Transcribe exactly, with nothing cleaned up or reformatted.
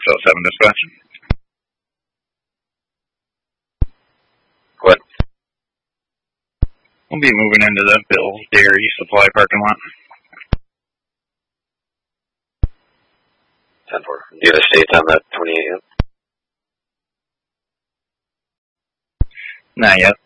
oh seven dispatch. What? We'll be moving into the Bill's Dairy Supply parking lot. ten four. Do you have a state on that twenty-eight yet? Not yet.